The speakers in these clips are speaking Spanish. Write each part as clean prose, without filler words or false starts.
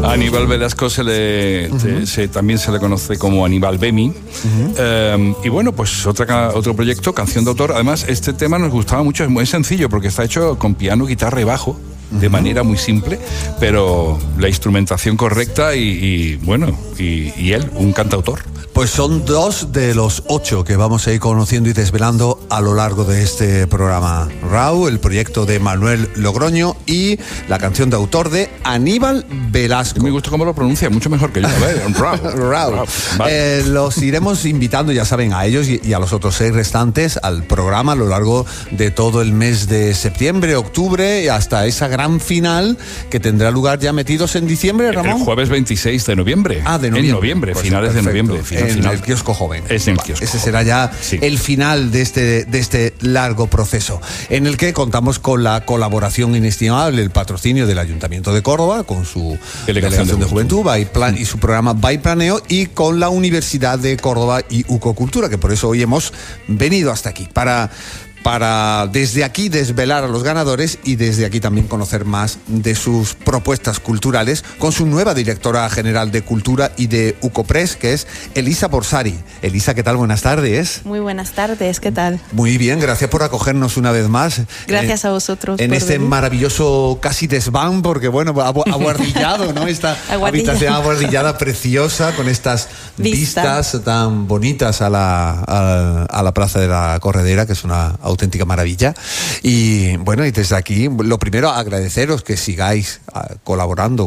A Aníbal Velasco también se le conoce como Aníbal Bemi. Y bueno, pues otro proyecto, canción de autor. Además, este tema nos gustaba mucho, es muy sencillo porque está hecho con piano, guitarra y bajo, de manera muy simple, pero la instrumentación correcta y él, un cantautor. Pues son 2 de los 8 que vamos a ir conociendo y desvelando a lo largo de este programa. Rau, el proyecto de Manuel Logroño y la canción de autor de Aníbal Velasco. Me gusta cómo lo pronuncia, mucho mejor que yo. Rau. Vale. Los iremos invitando, ya saben, a ellos y a los otros 6 restantes al programa a lo largo de todo el mes de septiembre, octubre y hasta esa gran final que tendrá lugar ya metidos en diciembre, Ramón. El jueves 26 de noviembre. De noviembre. En noviembre, pues finales de noviembre. En el kiosco joven. Es en el kiosco. Ese será ya el final de este largo proceso, en el que contamos con la colaboración inestimable, el patrocinio del Ayuntamiento de Córdoba, con su Delegación de Juventud y su programa Baiplaneo, y con la Universidad de Córdoba y Ucocultura, que por eso hoy hemos venido hasta aquí, para desde aquí desvelar a los ganadores y desde aquí también conocer más de sus propuestas culturales con su nueva directora general de Cultura y de Ucopress, que es Elisa Borsari. Elisa, ¿qué tal? Buenas tardes. Muy buenas tardes, ¿qué tal? Muy bien, gracias por acogernos una vez más. Gracias a vosotros. En este venir. Maravilloso casi desván, porque bueno, abuhardillado, ¿no? Esta habitación abuhardillada preciosa con estas vistas tan bonitas a la Plaza de la Corredera, que es una auténtica maravilla. Y bueno, y desde aquí, lo primero, agradeceros que sigáis colaborando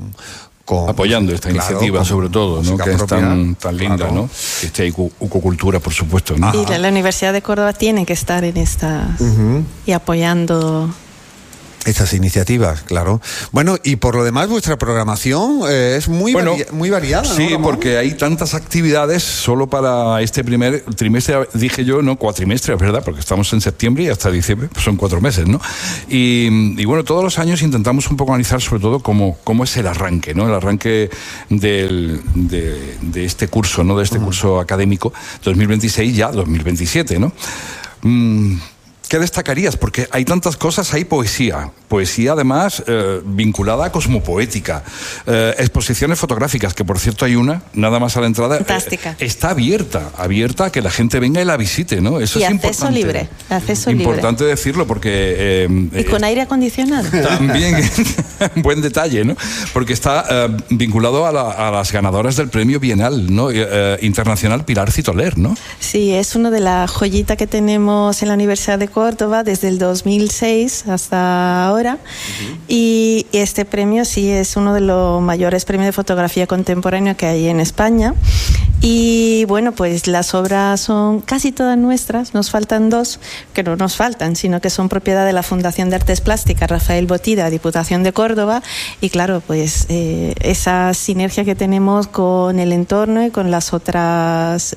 con apoyando esta iniciativa, sobre todo, ¿no? Que es tan linda, ¿no? Que esté Ucocultura, por supuesto, ¿no? Y la Universidad de Córdoba tiene que estar en esta y apoyando estas iniciativas, claro. Bueno, y por lo demás, vuestra programación es muy variada, ¿no, sí, Ramón? porque hay tantas actividades solo para este primer trimestre, dije yo, no, cuatrimestre, ¿verdad? Porque estamos en septiembre y hasta diciembre, pues son 4 meses, ¿no? Y bueno, todos los años intentamos un poco analizar sobre todo cómo es el arranque, ¿no? El arranque de este curso, ¿no? De este curso académico 2026 ya 2027, ¿no? ¿Qué destacarías? Porque hay tantas cosas, hay poesía además vinculada a cosmopoética, exposiciones fotográficas, que por cierto hay una, nada más a la entrada, está abierta a que la gente venga y la visite, ¿no? Eso y es acceso libre, importante decirlo, porque y con aire acondicionado. También, buen detalle, ¿no? Porque está vinculado a las ganadoras del premio bienal, ¿no? Internacional Pilar Citoler, ¿no? Sí, es una de las joyitas que tenemos en la Universidad de Córdoba desde el 2006 hasta ahora. Y este premio sí es uno de los mayores premios de fotografía contemporánea que hay en España. Y bueno, pues las obras son casi todas nuestras, nos faltan 2, que no nos faltan, sino que son propiedad de la Fundación de Artes Plásticas Rafael Botida, Diputación de Córdoba, y claro, pues esa sinergia que tenemos con el entorno y con las otras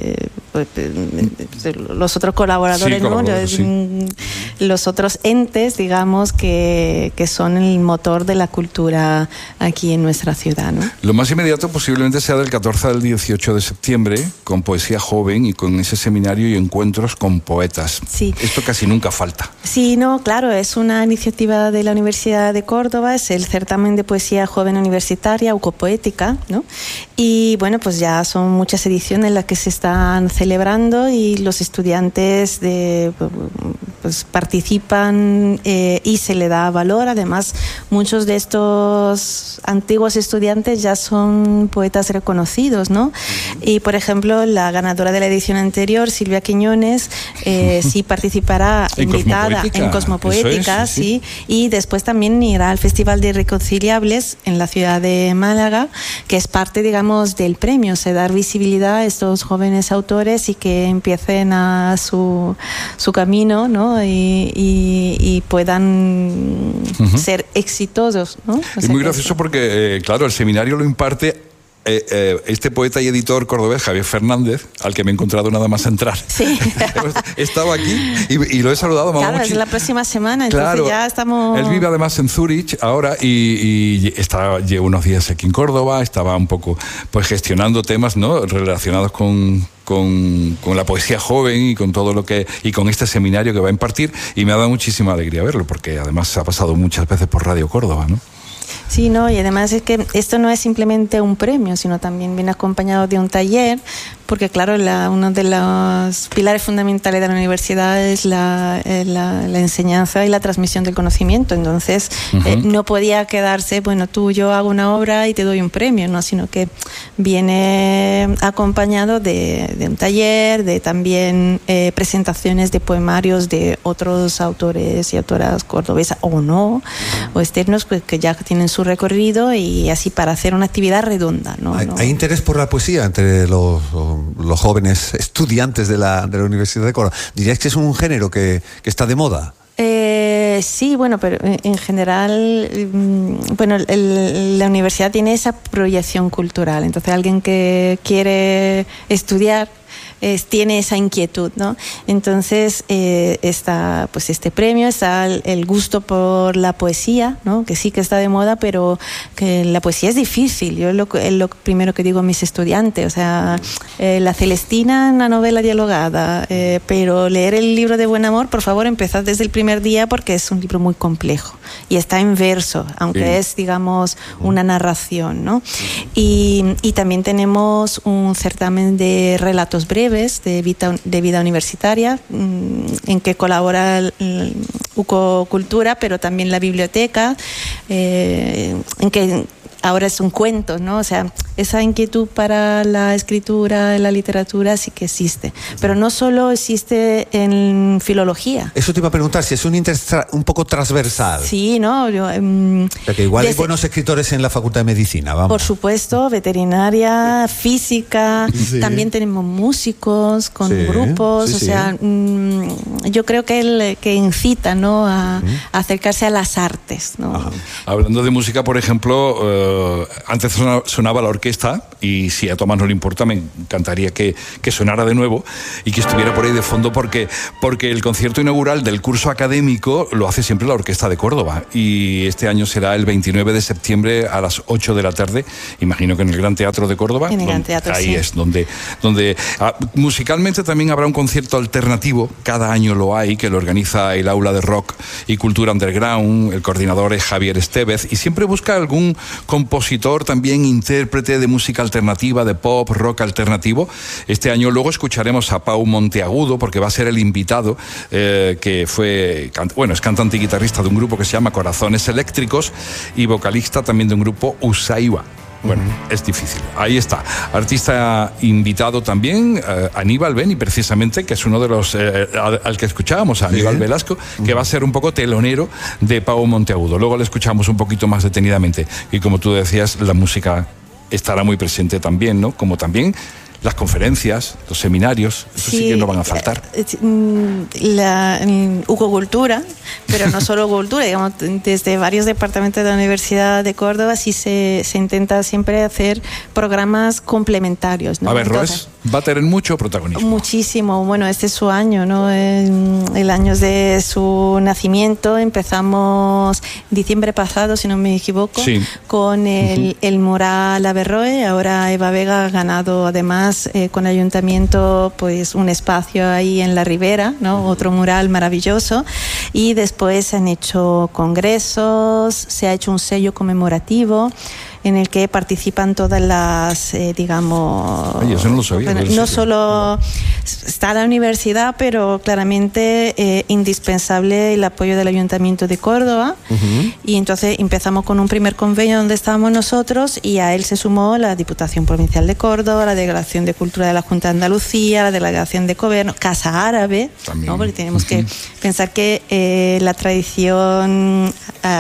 los otros colaboradores, los otros entes, digamos, que son el motor de la cultura aquí en nuestra ciudad, ¿no? Lo más inmediato posiblemente sea del 14 al 18 de septiembre, con poesía joven y con ese seminario y encuentros con poetas. Sí. Esto casi nunca falta. Sí, no, claro, es una iniciativa de la Universidad de Córdoba, es el certamen de poesía joven universitaria, Ucopoética, ¿no? Y bueno, pues ya son muchas ediciones las que se están celebrando y los estudiantes pues participan y se le da valor. Además, muchos de estos antiguos estudiantes ya son poetas reconocidos, ¿no? Y por ejemplo, la ganadora de la edición anterior, Silvia Quiñones, sí participará invitada en Cosmopoética, sí. Y después también irá al Festival de Irreconciliables en la ciudad de Málaga, que es parte, digamos, del premio, dar visibilidad a estos jóvenes autores y que empiecen a su camino, ¿no? Y puedan ser exitosos, ¿no? Es muy gracioso porque, claro, el seminario lo imparte este poeta y editor cordobés, Javier Fernández, al que me he encontrado nada más entrar. Sí. He estado aquí y lo he saludado. Claro, es la próxima semana, entonces claro, ya estamos... Él vive además en Zúrich ahora y lleva unos días aquí en Córdoba, estaba un poco pues gestionando temas, ¿no?, relacionados con la poesía joven y con todo lo que y con este seminario que va a impartir, y me ha dado muchísima alegría verlo, porque además ha pasado muchas veces por Radio Córdoba, ¿no? Sí, no, y además es que esto no es simplemente un premio, sino también viene acompañado de un taller, porque claro, uno de los pilares fundamentales de la universidad es la enseñanza y la transmisión del conocimiento. Entonces, no podía quedarse, bueno, yo hago una obra y te doy un premio, ¿no? Sino que viene acompañado de un taller, de también presentaciones de poemarios de otros autores y autoras cordobesas o no, o externos, pues, que ya tienen su recorrido, y así para hacer una actividad redonda, ¿no? ¿Hay interés por la poesía entre los jóvenes estudiantes de la Universidad de Córdoba? ¿Dirías que es un género que está de moda? Sí, bueno, pero en general, bueno, la universidad tiene esa proyección cultural. Entonces, alguien que quiere estudiar tiene esa inquietud, ¿no? Entonces está pues este premio, está el gusto por la poesía, ¿no? Que sí que está de moda, pero que la poesía es difícil. Yo es lo primero que digo a mis estudiantes, o sea, la Celestina, una novela dialogada, pero leer el libro de Buen Amor, por favor, empezad desde el primer día, porque es un libro muy complejo y está en verso, aunque es, digamos, una narración, ¿no? Y también tenemos un certamen de relatos breves de vida universitaria, en que colabora el UCO Cultura, pero también la biblioteca, en que ahora es un cuento, ¿no? O sea, esa inquietud para la escritura, la literatura sí que existe, pero no solo existe en filología. Eso te iba a preguntar, si es un interés un poco transversal. Sí, ¿no? Porque igual hay buenos escritores en la Facultad de Medicina, vamos. Por supuesto, veterinaria, física, también tenemos músicos con grupos, o sea, yo creo que incita, ¿no? a acercarse a las artes, ¿no? Hablando de música, por ejemplo, antes sonaba la orquesta, y si a Tomás no le importa, me encantaría que sonara de nuevo y que estuviera por ahí de fondo, porque el concierto inaugural del curso académico lo hace siempre la Orquesta de Córdoba, y este año será el 29 de septiembre a las 8 de la tarde, imagino que en el Gran Teatro de Córdoba. En el Gran Teatro, ahí sí. es donde musicalmente también habrá un concierto alternativo, cada año lo hay, que lo organiza el Aula de Rock y Cultura Underground, el coordinador es Javier Estevez, y siempre busca algún compositor, también intérprete de música alternativa, de pop, rock alternativo. Este año luego escucharemos a Pau Monteagudo, porque va a ser el invitado, que es cantante y guitarrista de un grupo que se llama Corazones Eléctricos, y vocalista también de un grupo, Usaiwa. Bueno, es difícil. Ahí está. Artista invitado también, Aníbal Beni, precisamente, que es uno de los al que escuchábamos, a Aníbal Velasco, que va a ser un poco telonero de Pau Monteagudo. Luego le escuchamos un poquito más detenidamente. Y como tú decías, la música estará muy presente también, ¿no? Como también las conferencias, los seminarios, eso sí que no van a faltar. La UCO Cultura, pero no solo Cultura, digamos, desde varios departamentos de la Universidad de Córdoba sí se intenta siempre hacer programas complementarios, ¿no? Averroes va a tener mucho protagonismo. Muchísimo. Bueno, este es su año, ¿no? El año de su nacimiento. Empezamos diciembre pasado, si no me equivoco, con el mural Averroes. Ahora Eva Vega ha ganado además con el ayuntamiento pues un espacio ahí en la Ribera, ¿no? Otro mural maravilloso, y después se han hecho congresos, se ha hecho un sello conmemorativo en el que participan todas las, digamos... Oye, eso no lo sabía. Bueno, no solo está la universidad, pero claramente indispensable el apoyo del Ayuntamiento de Córdoba. Y entonces empezamos con un primer convenio donde estábamos nosotros, y a él se sumó la Diputación Provincial de Córdoba, la Delegación de Cultura de la Junta de Andalucía, la Delegación de Gobierno, Casa Árabe, ¿no? Porque tenemos que pensar que la tradición...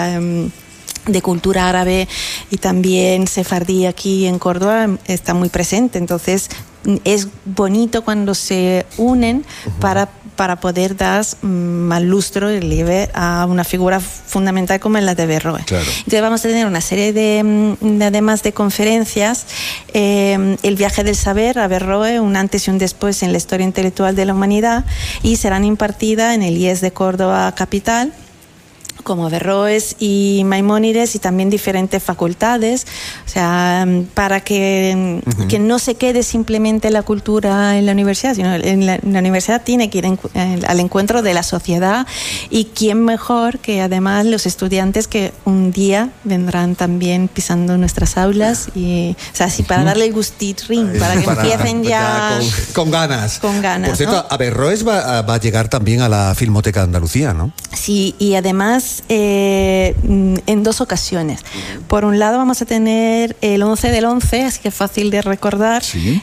de cultura árabe y también sefardí aquí en Córdoba está muy presente, entonces es bonito cuando se unen para poder dar más lustro y relieve a una figura fundamental como es la de Averroes. Claro. Entonces vamos a tener una serie además de conferencias, el viaje del saber, Averroes, un antes y un después en la historia intelectual de la humanidad, y serán impartidas en el IES de Córdoba Capital, como Averroes y Maimónides, y también diferentes facultades, o sea, para que no se quede simplemente la cultura en la universidad, sino en la universidad tiene que ir al encuentro de la sociedad, y quién mejor que además los estudiantes que un día vendrán también pisando nuestras aulas, y o sea, así para darle el gustirrín, para que empiecen ya con ganas. Con ganas. Por cierto, ¿no? Averroes va a llegar también a la Filmoteca de Andalucía, ¿no? Sí, y además en dos ocasiones. Por un lado vamos a tener el 11 del 11, así que es fácil de recordar, sí.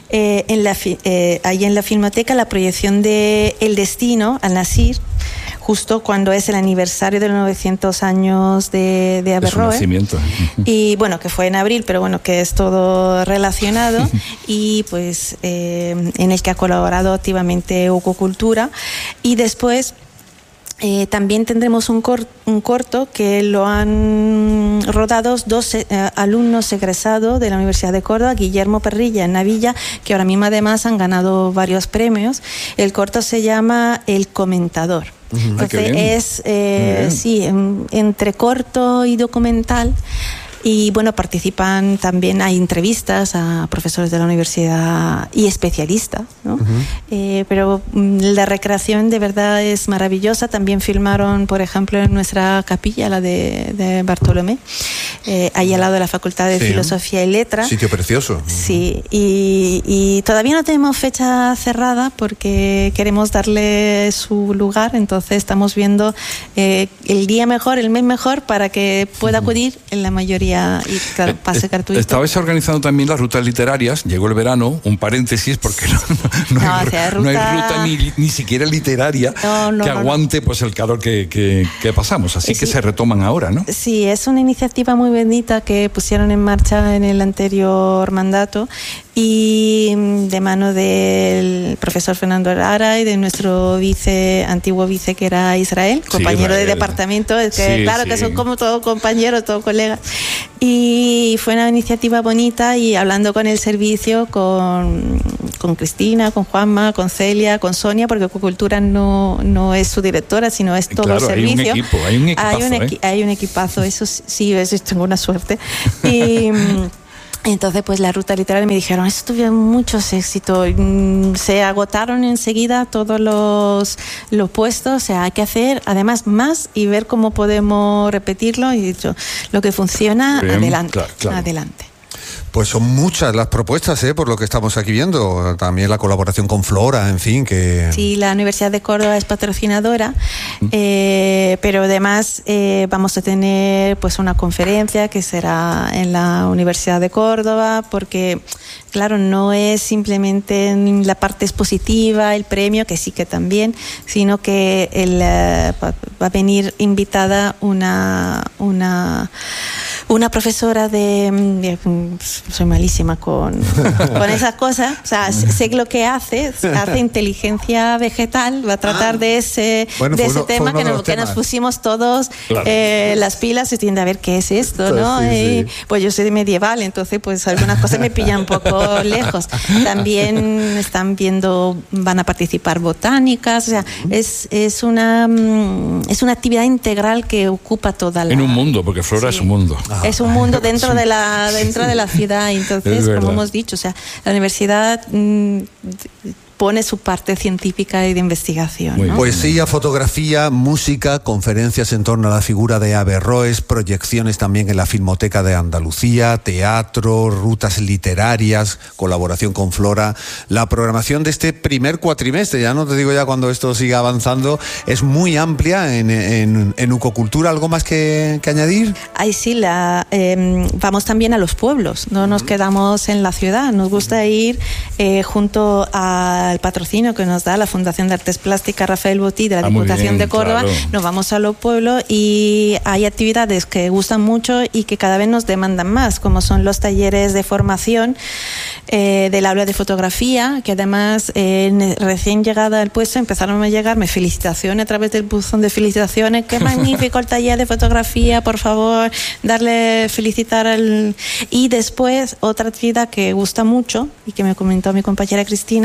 Ahí en la Filmoteca, la proyección de El Destino, Al-Nasir, justo cuando es el aniversario de los 900 años de Averroes. Su nacimiento. Y bueno, que fue en abril, pero bueno, que es todo relacionado, y pues en el que ha colaborado activamente Uco Cultura. Y después también tendremos un corto que lo han rodado dos alumnos egresados de la Universidad de Córdoba, Guillermo Perrilla y Navilla, que ahora mismo además han ganado varios premios. El corto se llama El Comentador. Entonces entre corto y documental. Y bueno, participan también, hay entrevistas a profesores de la universidad y especialistas, ¿no? Pero la recreación de verdad es maravillosa. También filmaron, por ejemplo, en nuestra capilla, la de Bartolomé, ahí al lado de la Facultad de Filosofía y Letras. Sitio precioso. Sí, y todavía no tenemos fecha cerrada porque queremos darle su lugar, entonces estamos viendo el día mejor, el mes mejor, para que pueda acudir en la mayoría y pase gratuito. Estabais organizando también las rutas literarias, llegó el verano, un paréntesis, porque no hay ruta ni siquiera literaria que aguante pues el calor que pasamos, así que se retoman ahora, ¿no? Sí, es una iniciativa muy bendita que pusieron en marcha en el anterior mandato, y de mano del profesor Fernando Lara y de nuestro antiguo vice que era Israel, compañero de departamento, es que que son como todos compañeros, todos colegas. Y fue una iniciativa bonita, y hablando con el servicio, con Cristina, con Juanma, con Celia, con Sonia, porque Cultura no es su directora, sino es todo el servicio. Hay un equipazo, eso sí, eso tengo una suerte. Y entonces, pues la ruta literaria me dijeron, esto tuvieron muchos éxitos, se agotaron enseguida todos los puestos, o sea, hay que hacer además más y ver cómo podemos repetirlo, y dicho, lo que funciona, bien, adelante, claro. Adelante. Pues son muchas las propuestas, por lo que estamos aquí viendo. También la colaboración con Flora, en fin, que... Sí, la Universidad de Córdoba es patrocinadora, pero además vamos a tener pues una conferencia que será en la Universidad de Córdoba, porque, claro, no es simplemente la parte expositiva, el premio, que sí que también, sino que va a venir invitada una profesora soy malísima con esas cosas, o sea, sé lo que hace inteligencia vegetal, va a tratar de ese tema que nos pusimos todos las pilas, y tiende a ver qué es esto, ¿no? Sí. Pues yo soy de medieval, entonces pues algunas cosas me pillan un poco lejos. También van a participar botánicas, o sea, es una actividad integral que ocupa toda la... En un mundo, porque Flora es un mundo. Es un mundo dentro de la ciudad. Entonces, como hemos dicho, o sea, la universidad pone su parte científica y de investigación, ¿no? Poesía, fotografía, música, conferencias en torno a la figura de Averroes, proyecciones también en la Filmoteca de Andalucía, teatro, rutas literarias, colaboración con Flora. La programación de este primer cuatrimestre, ya no te digo ya cuando esto siga avanzando, es muy amplia en Uco Cultura. ¿Algo más que añadir? Ay, sí, vamos también a los pueblos, no nos quedamos en la ciudad, nos gusta ir junto al patrocinio que nos da la Fundación de Artes Plásticas Rafael Botí de la Diputación de Córdoba, claro. Nos vamos a los pueblos, y hay actividades que gustan mucho y que cada vez nos demandan más, como son los talleres de formación del aula de fotografía, que además recién llegada al puesto empezaron a llegarme felicitaciones a través del buzón de felicitaciones, qué magnífico el taller de fotografía, por favor, felicitar Y después otra actividad que gusta mucho y que me comentó mi compañera Cristina, que es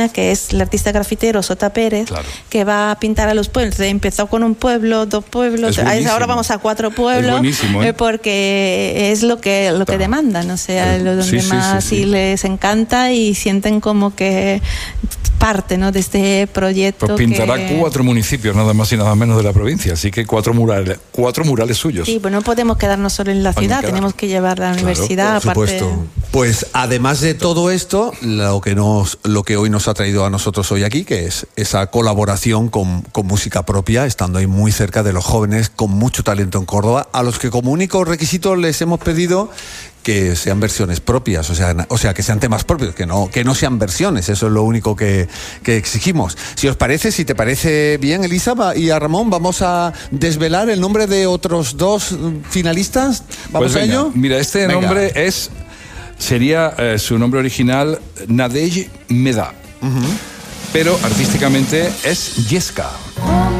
es el artista grafitero Sota Pérez, claro, que va a pintar a los pueblos. Empezó con un pueblo, 2 pueblos, ahora vamos a 4 pueblos, porque es lo que demandan, o sea, donde más sí les encanta y sienten como que parte, ¿no?, de este proyecto. Pues pintará 4 municipios, nada más y nada menos, de la provincia, así que 4 murales suyos. Sí, pues no podemos quedarnos solo en la ciudad, tenemos que llevar a la universidad. Por supuesto. Pues además de todo esto, lo que hoy nos ha traído a nosotros hoy aquí, que es esa colaboración con música propia, estando ahí muy cerca de los jóvenes con mucho talento en Córdoba, a los que como único requisito les hemos pedido que sean versiones propias, o sea, que sean temas propios, que no sean versiones, eso es lo único que exigimos. Si os parece, si te parece bien, Elisa, y a Ramón, vamos a desvelar el nombre de otros 2 finalistas. ¿Vamos a ello? Mira, este nombre sería su nombre original, Nadej Meda, pero artísticamente es Yeska.